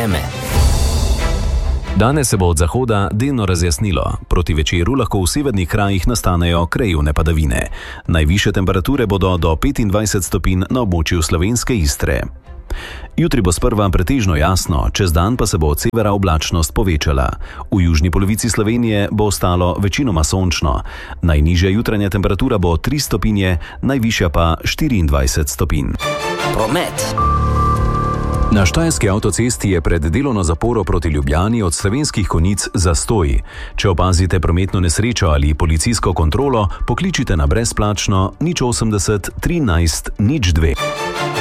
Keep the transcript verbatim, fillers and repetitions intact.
vreme. Danes se bo od zahoda delno razjasnilo. Proti večeru lahko v severnih krajih nastanejo krajevne padavine. Najvišje temperature bodo do petindvajset stopinj na območju slovenske Istre. Jutri bo sprva pretežno jasno, čez dan pa se bo od severa oblačnost povečala. V južni polovici Slovenije bo ostalo večinoma sončno. Najnižja jutranja temperatura bo tri stopinje, najvišja pa štiriindvajset stopinj. Promet. Na Štajerski avtocesti je pred delovno zaporo proti Ljubljani od Slovenskih Konjic zastoj. Če opazite prometno nesrečo ali policijsko kontrolo, pokličite na brezplačno nič osemdeset trinajst nič dve.